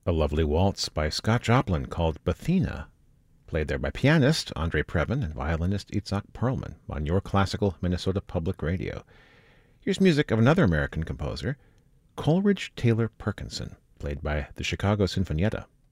A lovely waltz by Scott Joplin called Bethina, played there by pianist Andre Previn and violinist Itzhak Perlman on your classical Minnesota Public Radio. Here's music of another American composer, Coleridge Taylor Perkinson, played by the Chicago Sinfonietta.